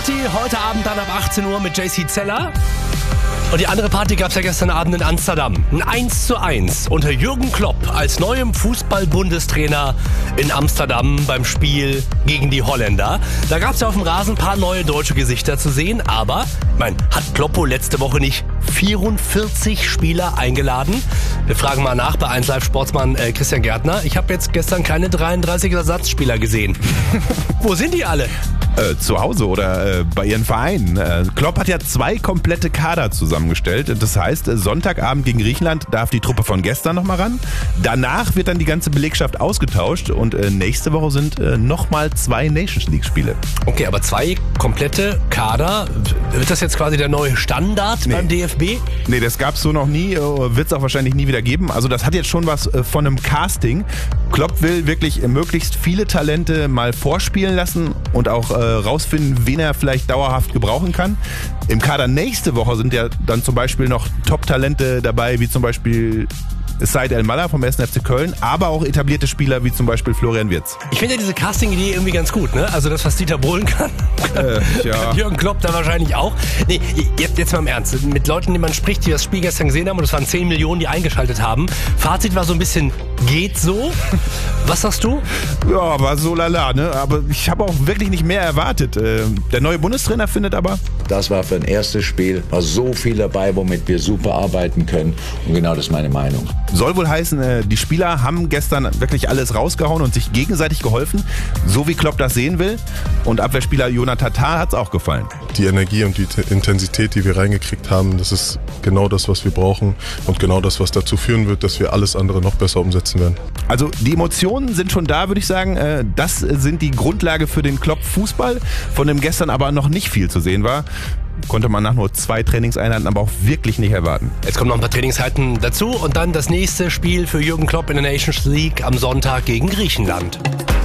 Party heute Abend dann ab 18 Uhr mit JC Zeller. Und die andere Party gab es ja gestern Abend in Amsterdam. Ein 1:1 unter Jürgen Klopp als neuem Fußball-Bundestrainer in Amsterdam beim Spiel gegen die Holländer. Da gab es ja auf dem Rasen ein paar neue deutsche Gesichter zu sehen. Aber, hat Kloppo letzte Woche nicht 44 Spieler eingeladen? Wir fragen mal nach bei 1Live-Sportsmann Christian Gärtner. Ich habe jetzt gestern keine 33 Ersatzspieler gesehen. Wo sind die alle? Zu Hause oder bei ihren Vereinen. Klopp hat ja 2 komplette Kader zusammengestellt. Das heißt, Sonntagabend gegen Griechenland darf die Truppe von gestern nochmal ran. Danach wird dann die ganze Belegschaft ausgetauscht und nächste Woche sind nochmal 2 Nations League-Spiele. Okay, aber 2 komplette Kader. Wird das jetzt quasi der neue Standard beim DFB? Nee, das gab's so noch nie, wird es auch wahrscheinlich nie wieder geben. Also das hat jetzt schon was von einem Casting. Klopp will wirklich möglichst viele Talente mal vorspielen lassen und auch rausfinden, wen er vielleicht dauerhaft gebrauchen kann. Im Kader nächste Woche sind ja dann zum Beispiel noch Top-Talente dabei, wie zum Beispiel Said El-Mallah vom 1. FC Köln, aber auch etablierte Spieler wie zum Beispiel Florian Wirtz. Ich finde ja diese Casting-Idee irgendwie ganz gut, ne? Also das, was Dieter Bohlen kann, kann Jürgen Klopp da wahrscheinlich auch. Nee, jetzt mal im Ernst. Mit Leuten, die man spricht, die das Spiel gestern gesehen haben, und es waren 10 Millionen, die eingeschaltet haben. Fazit war so ein bisschen, geht so. Was sagst du? Ja, war so lala, ne? Aber ich habe auch wirklich nicht mehr erwartet. Der neue Bundestrainer findet aber... Das war für ein erstes Spiel, war so viel dabei, womit wir super arbeiten können. Und genau das ist meine Meinung. Soll wohl heißen, die Spieler haben gestern wirklich alles rausgehauen und sich gegenseitig geholfen, so wie Klopp das sehen will. Und Abwehrspieler Jonathan Tah hat es auch gefallen. Die Energie und die Intensität, die wir reingekriegt haben, das ist genau das, was wir brauchen und genau das, was dazu führen wird, dass wir alles andere noch besser umsetzen werden. Also die Emotionen sind schon da, würde ich sagen. Das sind die Grundlage für den Klopp-Fußball, von dem gestern aber noch nicht viel zu sehen war. Konnte man nach nur 2 Trainingseinheiten aber auch wirklich nicht erwarten. Jetzt kommen noch ein paar Trainingseinheiten dazu und dann das nächste Spiel für Jürgen Klopp in der Nations League am Sonntag gegen Griechenland.